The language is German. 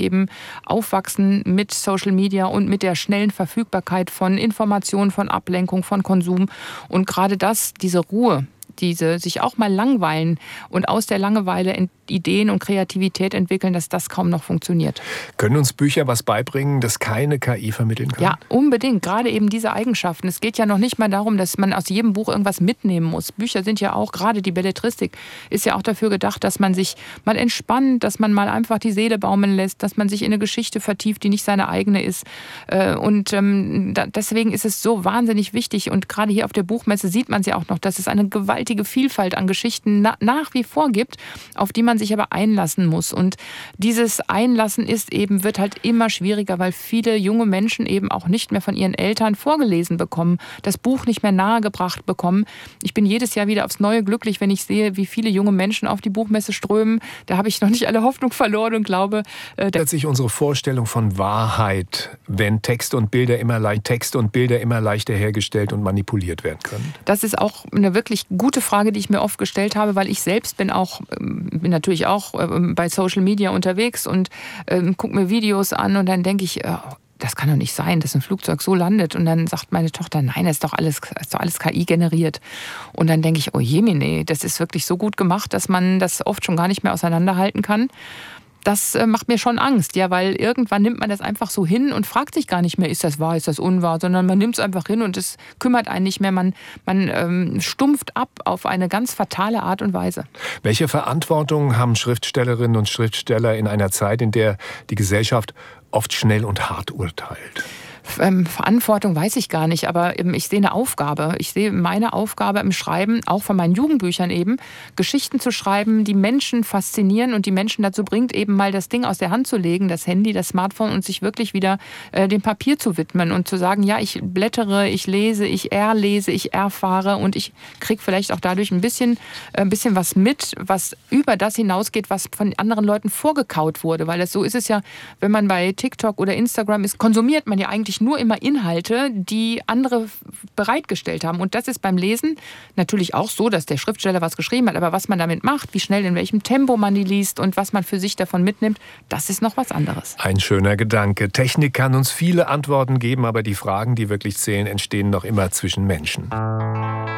eben aufwachsen mit Social Media und mit der schnellen Verfügbarkeit von Informationen, von Ablenkung, von Konsum. Und gerade diese Ruhe, diese sich auch mal langweilen und aus der Langeweile Ideen und Kreativität entwickeln, dass das kaum noch funktioniert. Können uns Bücher was beibringen, das keine KI vermitteln kann? Ja, unbedingt. Gerade eben diese Eigenschaften. Es geht ja noch nicht mal darum, dass man aus jedem Buch irgendwas mitnehmen muss. Bücher sind ja auch, gerade die Belletristik, ist ja auch dafür gedacht, dass man sich mal entspannt, dass man mal einfach die Seele baumeln lässt, dass man sich in eine Geschichte vertieft, die nicht seine eigene ist. Und deswegen ist es so wahnsinnig wichtig. Und gerade hier auf der Buchmesse sieht man es ja auch noch, dass es eine gewaltige Vielfalt an Geschichten nach wie vor gibt, auf die man sich aber einlassen muss. Und dieses Einlassen wird halt immer schwieriger, weil viele junge Menschen eben auch nicht mehr von ihren Eltern vorgelesen bekommen, das Buch nicht mehr nahegebracht bekommen. Ich bin jedes Jahr wieder aufs Neue glücklich, wenn ich sehe, wie viele junge Menschen auf die Buchmesse strömen. Da habe ich noch nicht alle Hoffnung verloren und glaube... Ändert sich unsere Vorstellung von Wahrheit, wenn Text und Bilder immer leichter hergestellt und manipuliert werden können? Das ist auch eine wirklich gute Frage, die ich mir oft gestellt habe, weil ich selbst bin natürlich auch bei Social Media unterwegs und gucke mir Videos an und dann denke ich, das kann doch nicht sein, dass ein Flugzeug so landet. Und dann sagt meine Tochter, nein, das ist doch alles KI generiert. Und dann denke ich, oh jemine, das ist wirklich so gut gemacht, dass man das oft schon gar nicht mehr auseinanderhalten kann. Das macht mir schon Angst, ja, weil irgendwann nimmt man das einfach so hin und fragt sich gar nicht mehr, ist das wahr, ist das unwahr, sondern man nimmt es einfach hin und es kümmert einen nicht mehr. Man stumpft ab auf eine ganz fatale Art und Weise. Welche Verantwortung haben Schriftstellerinnen und Schriftsteller in einer Zeit, in der die Gesellschaft oft schnell und hart urteilt? Verantwortung weiß ich gar nicht, aber ich sehe eine Aufgabe. Ich sehe meine Aufgabe im Schreiben, auch von meinen Jugendbüchern eben, Geschichten zu schreiben, die Menschen faszinieren und die Menschen dazu bringt, eben mal das Ding aus der Hand zu legen, das Handy, das Smartphone und sich wirklich wieder dem Papier zu widmen und zu sagen, ja, ich blättere, ich lese, ich erlese, ich erfahre und ich kriege vielleicht auch dadurch ein bisschen was mit, was über das hinausgeht, was von anderen Leuten vorgekaut wurde. Weil so ist es ja, wenn man bei TikTok oder Instagram ist, konsumiert man ja eigentlich nur immer Inhalte, die andere bereitgestellt haben. Und das ist beim Lesen natürlich auch so, dass der Schriftsteller was geschrieben hat. Aber was man damit macht, wie schnell, in welchem Tempo man die liest und was man für sich davon mitnimmt, das ist noch was anderes. Ein schöner Gedanke. Technik kann uns viele Antworten geben, aber die Fragen, die wirklich zählen, entstehen noch immer zwischen Menschen.